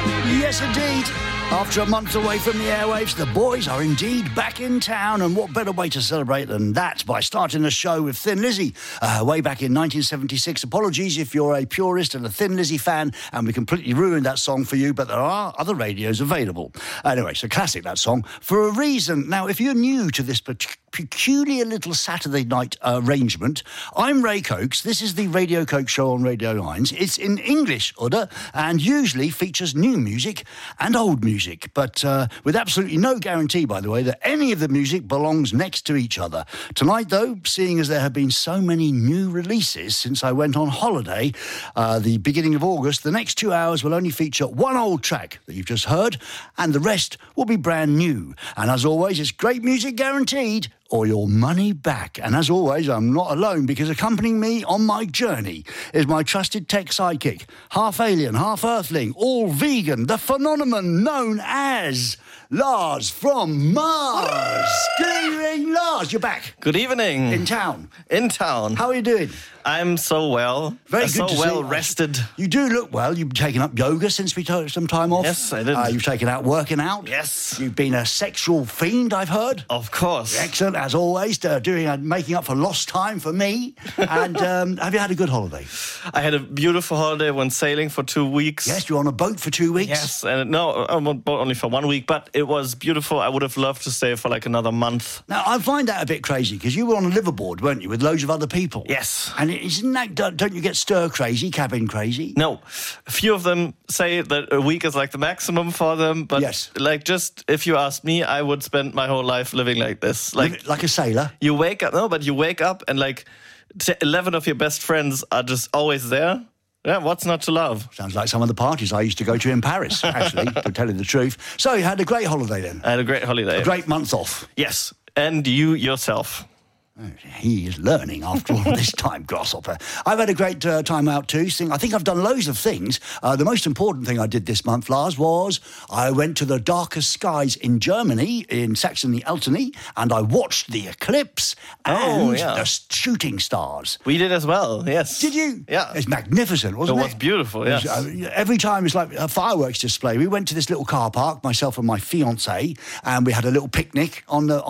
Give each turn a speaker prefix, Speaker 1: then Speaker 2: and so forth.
Speaker 1: Yes, indeed. After a month away from the airwaves, the boys are indeed back in town, and what better way to celebrate than that by starting the show with Thin Lizzy, way back in 1976. Apologies if you're a purist and a Thin Lizzy fan, and we completely ruined that song for you, but there are other radios available. Anyway, it's a classic, that song, for a reason. Now, if you're new to this peculiar little Saturday night arrangement, I'm Ray Cokes. This is the Radio Coke Show on Radio 9. It's in English order and usually features new music and old music, but with absolutely no guarantee, by the way, that any of the music belongs next to each other. Tonight, though, seeing as there have been so many new releases since I went on holiday, the beginning of August, the next 2 hours will only feature one old track that you've just heard, and the rest will be brand new. And as always, it's great music guaranteed, or your money back. And as always, I'm not alone, because accompanying me on my journey is my trusted tech sidekick, half alien, half earthling, all vegan, the phenomenon known as Lars from Mars. Good evening, Lars. You're back.
Speaker 2: Good evening.
Speaker 1: In town.
Speaker 2: In town.
Speaker 1: How are you doing?
Speaker 2: I'm so well.
Speaker 1: Very good to see.
Speaker 2: well rested.
Speaker 1: You do look well. You've taken up yoga since we took some time off.
Speaker 2: Yes, I did.
Speaker 1: You've taken out working out.
Speaker 2: Yes.
Speaker 1: You've been a sexual fiend, I've heard.
Speaker 2: Of course.
Speaker 1: Excellent, as always, making up for lost time for me. And have you had a good holiday?
Speaker 2: I had a beautiful holiday. Went sailing for 2 weeks.
Speaker 1: Yes, you're on a boat for 2 weeks?
Speaker 2: Yes, and no, I'm on boat only for 1 week, but it was beautiful. I would have loved to stay for like another month.
Speaker 1: Now, I find that a bit crazy, because you were on a liveaboard, weren't you, with loads of other people?
Speaker 2: Yes.
Speaker 1: And isn't that, don't you get stir crazy, cabin crazy?
Speaker 2: No. A few of them say that a week is like the maximum for them, but
Speaker 1: yes.
Speaker 2: Like, just if you ask me, I would spend my whole life living like this.
Speaker 1: Like a sailor?
Speaker 2: You wake up and like 11 of your best friends are just always there. Yeah, what's not to love?
Speaker 1: Sounds like some of the parties I used to go to in Paris, actually, to tell you the truth. So you had a great holiday then?
Speaker 2: I had a great holiday.
Speaker 1: A great month off?
Speaker 2: Yes, and you yourself.
Speaker 1: He is learning after all this time, Grasshopper. I've had a great time out too. I think I've done loads of things. The most important thing I did this month, Lars, was I went to the darkest skies in Germany, in Saxony-Altony, and I watched the eclipse and the shooting stars.
Speaker 2: We did as well, yes.
Speaker 1: Did you?
Speaker 2: Yeah.
Speaker 1: It's magnificent, wasn't it?
Speaker 2: It was beautiful, yes.
Speaker 1: Every time it's like a fireworks display. We went to this little car park, myself and my fiancée, and we had a little picnic on the